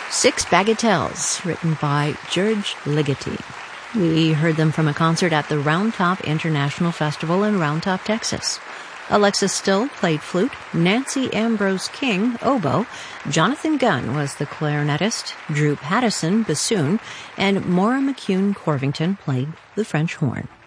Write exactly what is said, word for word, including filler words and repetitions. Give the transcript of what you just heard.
Six Bagatelles, written by George Ligeti. We heard them from a concert at the Round Top International Festival in Round Top, Texas. Alexis Still played flute, Nancy Ambrose King, oboe, Jonathan Gunn was the clarinetist, Drew Pattison, bassoon, and Maura McCune Corvington played the French horn.